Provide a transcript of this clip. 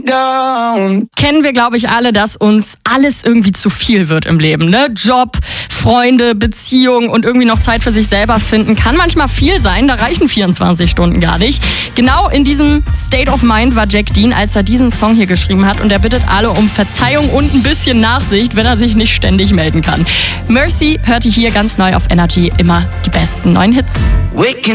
Kennen wir, glaube ich, alle, dass uns alles irgendwie zu viel wird im Leben, ne? Job, Freunde, Beziehung und irgendwie noch Zeit für sich selber finden kann manchmal viel sein, da reichen 24 Stunden gar nicht. Genau in diesem State of Mind war Jack Dean, als er diesen Song hier geschrieben hat, und er bittet alle um Verzeihung und ein bisschen Nachsicht, wenn er sich nicht ständig melden kann. Mercy hört ihr hier ganz neu auf Energy, immer die besten neuen Hits.